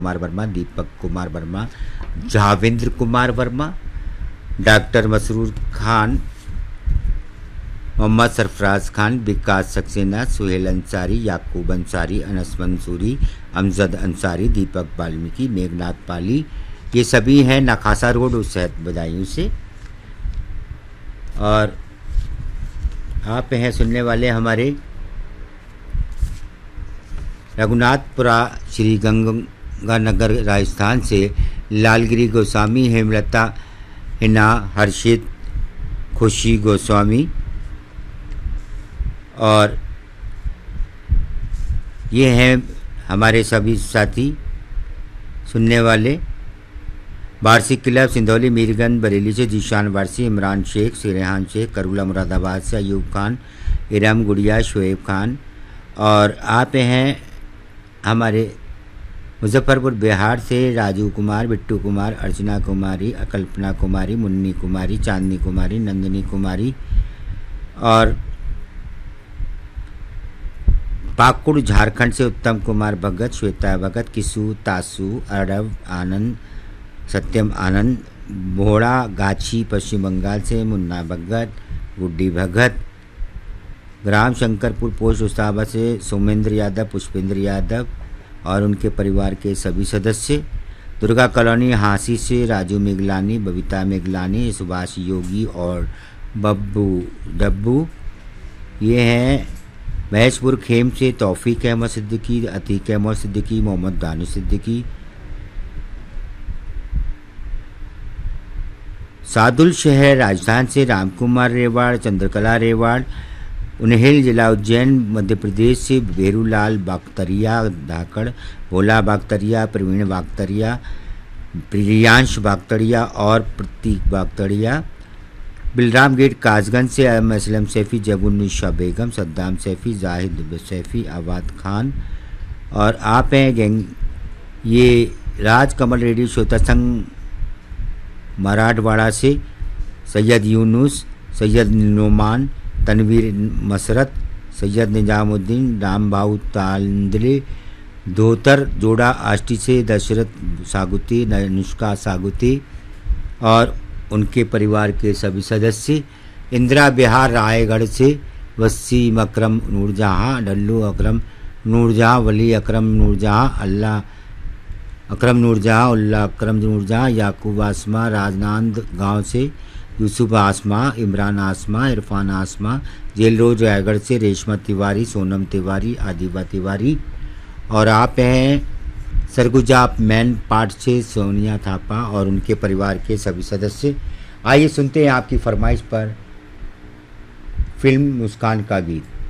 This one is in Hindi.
कुमार वर्मा, दीपक कुमार वर्मा, जावेंद्र कुमार वर्मा, डॉक्टर मसरूर खान, मोहम्मद सरफराज खान, विकास सक्सेना, सुहेल अंसारी, याकूब अंसारी, अनस मंसूरी, अमजद अंसारी, दीपक वाल्मीकि, मेघनाथ पाली, ये सभी हैं नखासा रोड उस सेहत बदायूं से। और आप हैं सुनने वाले हमारे रघुनाथपुरा श्री गंगानगर राजस्थान से लालगिरी गोस्वामी, हेमलता, हिना, हर्षित, खुशी गोस्वामी। और ये हैं हमारे सभी साथी सुनने वाले वार्षिक क्लब सिंधौली मीरगंज बरेली से जीशान वारसी, इमरान शेख, सिरेहान शेख, करूला मुरादाबाद से अयूब खान, इरम गुड़िया, शोएब खान। और आप हैं हमारे मुजफ्फरपुर बिहार से राजू कुमार, बिट्टू कुमार, अर्चना कुमारी, कल्पना कुमारी, मुन्नी कुमारी, चांदनी कुमारी, नंदिनी कुमारी। और पाकुड़ झारखंड से उत्तम कुमार भगत, श्वेता भगत, किसू, तासू, अरब आनंद, सत्यम आनंद, भोड़ा गाछी पश्चिम बंगाल से मुन्ना भगत, गुड्डी भगत, ग्राम शंकरपुर पोस्ट उस्ताबा से सोमेंद्र यादव, पुष्पेंद्र यादव और उनके परिवार के सभी सदस्य, दुर्गा कॉलोनी हांसी से राजू मेघलानी, बबीता मेघलानी, सुभाष योगी और बब्बू डब्बू। ये हैं महेशपुर खेम से तौफीक अहमद सिद्दीकी, अतीक अहमद सिद्दीकी, मोहम्मद दानिश सिद्दीकी। सादुल शहर राजस्थान से रामकुमार रेवाड़, चंद्रकला रेवाड़। उन्हेल जिला उज्जैन मध्य प्रदेश से भेरूलाल बागतरिया धाकड़, भोला बागतरिया, प्रवीण बागतरिया, प्रियांश बागतरिया और प्रतीक बागतरिया। बिलराम गेट कासगंज से असलम सैफ़ी, जबुन्निशा बेगम, सद्दाम सैफ़ी, जाहिद सैफ़ी, आवाद खान। और आप हैं गैंग ये राजकमल रेडियो श्रोता संघ मराठवाड़ा से सैयद यूनुस, सैयद नोमान, तनवीर मसरत, सैयद निजामुद्दीन, रामभाऊ तांदले, धोतर जोड़ा आष्टी से दशरथ सागुती, अनुष्का सागुती और उनके परिवार के सभी सदस्य। इंदिरा बिहार रायगढ़ से वसीम अकरम नूरजहाँ, डल्लू अकरम नूरजहाँ, वली अकरम नूरजहाँ, अल्लाह अकरम नूरजहाँ, उल्ला अकरम नूरजहाँ, याकूब आसमा राजनांद गांव से, यूसुफ आसमा, इमरान आसमा, इरफान आसमा, जेल रोड रायगढ़ से रेशमा तिवारी, सोनम तिवारी, आदिबा तिवारी। और आप हैं सरगुजा मैन पार्ट से सोनिया थापा और उनके परिवार के सभी सदस्य। आइए सुनते हैं आपकी फरमाइश पर फिल्म मुस्कान का गीत।